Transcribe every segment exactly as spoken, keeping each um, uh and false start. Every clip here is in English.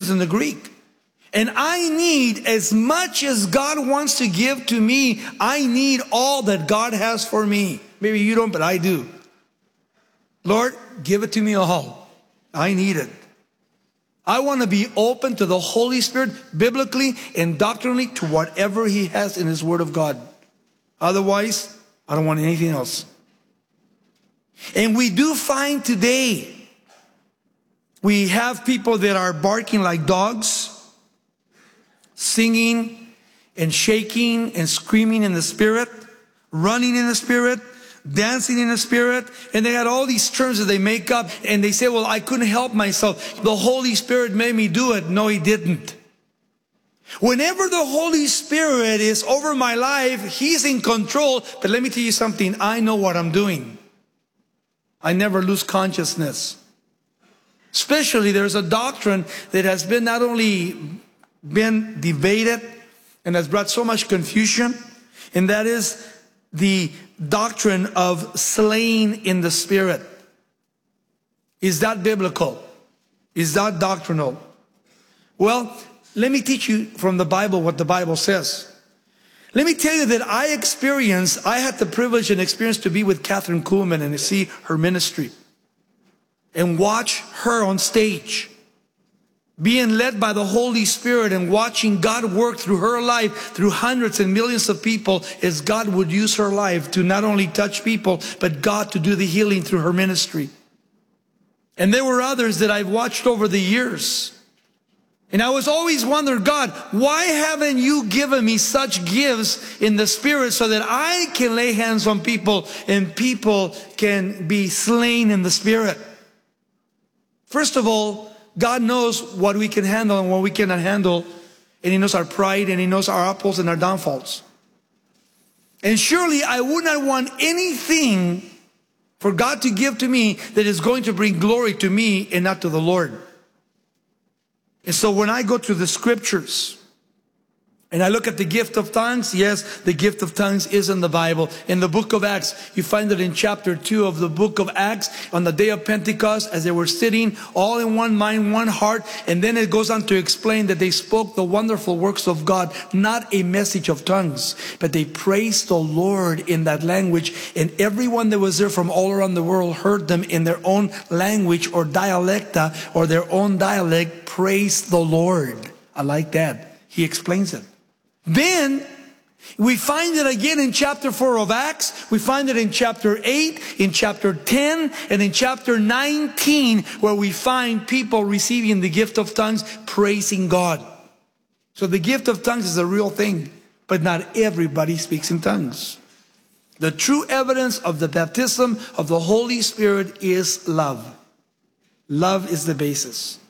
words in the Greek. And I need, as much as God wants to give to me, I need all that God has for me. Maybe you don't, but I do. Lord, give it to me all. I need it. I want to be open to the Holy Spirit, biblically and doctrinally, to whatever He has in His Word of God. Otherwise, I don't want anything else. And we do find today, we have people that are barking like dogs, singing and shaking and screaming in the Spirit, running in the Spirit, dancing in the Spirit, and they got all these terms that they make up, and they say, well, I couldn't help myself. The Holy Spirit made me do it. No, He didn't. Whenever the Holy Spirit is over my life, He's in control. But let me tell you something, I know what I'm doing. I never lose consciousness. Especially there's a doctrine that has been not only been debated and has brought so much confusion, and that is the doctrine of slaying in the Spirit. Is that biblical? Is that doctrinal? Well, let me teach you from the Bible what the Bible says. Let me tell you that I experienced, I had the privilege and experience to be with Catherine Kuhlman and to see her ministry and watch her on stage, being led by the Holy Spirit and watching God work through her life, through hundreds and millions of people, as God would use her life to not only touch people, but God to do the healing through her ministry. And there were others that I've watched over the years. And I was always wondering, God, why haven't you given me such gifts in the Spirit so that I can lay hands on people and people can be slain in the Spirit? First of all, God knows what we can handle and what we cannot handle. And He knows our pride, and He knows our uppals and our downfalls. And surely I would not want anything for God to give to me that is going to bring glory to me and not to the Lord. And so when I go to the scriptures and I look at the gift of tongues, yes, the gift of tongues is in the Bible. In the book of Acts, you find it in chapter two of the book of Acts, on the day of Pentecost, as they were sitting all in one mind, one heart. And then it goes on to explain that they spoke the wonderful works of God, not a message of tongues, but they praised the Lord in that language. And everyone that was there from all around the world heard them in their own language or dialecta or their own dialect, praise the Lord. I like that. He explains it. Then we find it again in chapter four of Acts. We find it in chapter eight, in chapter ten, and in chapter nineteen, where we find people receiving the gift of tongues, praising God. So the gift of tongues is a real thing, but not everybody speaks in tongues. The true evidence of the baptism of the Holy Spirit is love. Love is the basis.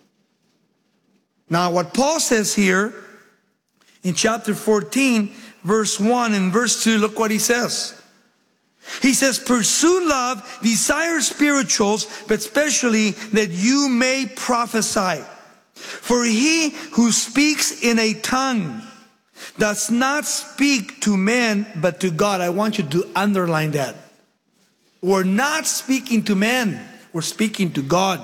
Now, what Paul says here in chapter fourteen, verse one and verse two, look what he says. He says, pursue love, desire spirituals, but especially that you may prophesy. For he who speaks in a tongue does not speak to men, but to God. I want you to underline that. We're not speaking to men. We're speaking to God.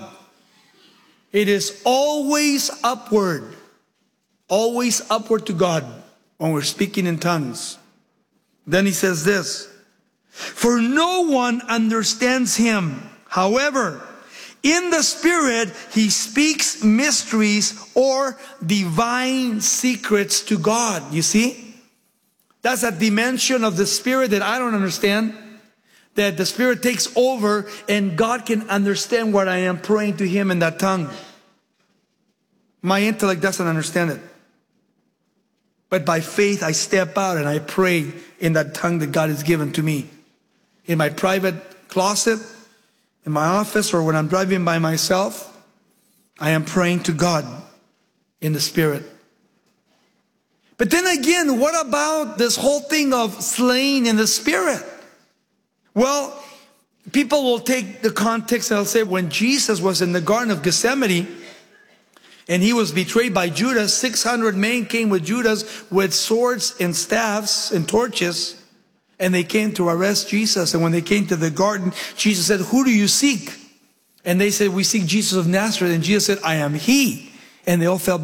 It is always upward. Always upward to God when we're speaking in tongues. Then he says this, for no one understands him. However, in the Spirit, he speaks mysteries or divine secrets to God. You see? That's a dimension of the Spirit that I don't understand. That the Spirit takes over and God can understand what I am praying to Him in that tongue. My intellect doesn't understand it. But by faith, I step out and I pray in that tongue that God has given to me. In my private closet, in my office, or when I'm driving by myself, I am praying to God in the Spirit. But then again, what about this whole thing of slaying in the Spirit? Well, people will take the context and they'll say, when Jesus was in the Garden of Gethsemane, and he was betrayed by Judas, six hundred men came with Judas with swords and staffs and torches. And they came to arrest Jesus. And when they came to the garden, Jesus said, who do you seek? And they said, we seek Jesus of Nazareth. And Jesus said, I am he. And they all fell